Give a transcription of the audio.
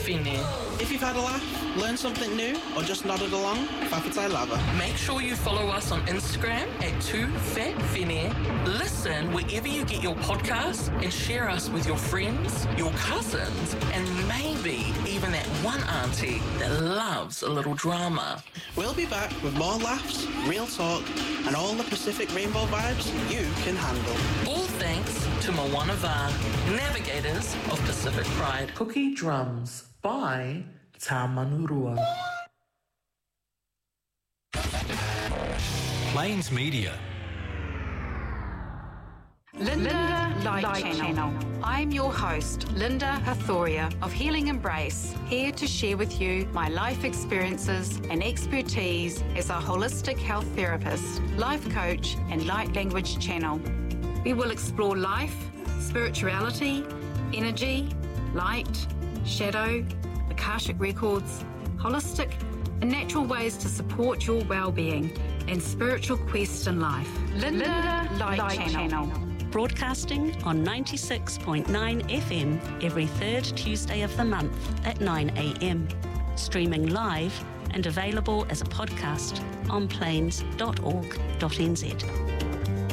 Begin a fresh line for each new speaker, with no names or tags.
Whene.
If you've had a laugh, learned something new, or just nodded along, whawhitai lava.
Make sure you follow us on Instagram at 2FatWhene. Listen wherever you get your podcasts and share us with your friends, your cousins, and maybe even that one auntie that loves a little drama.
We'll be back with more laughs, real talk, and all the Pacific Rainbow vibes you can handle.
All thanks to Moana Va, navigators of Pacific Pride. Cookie Drums by Tamanurua.
Plains Media.
Linda Light Channel. I'm your host, Linda Hathoria of Healing Embrace, here to share with you my life experiences and expertise as a holistic health therapist, life coach, and light language channel. We will explore life, spirituality, energy, light, shadow, Akashic records, holistic and natural ways to support your well-being and spiritual quest in life. Linda Light Channel.
Broadcasting on 96.9 FM every third Tuesday of the month at 9 a.m. Streaming live and available as a podcast on plains.org.nz.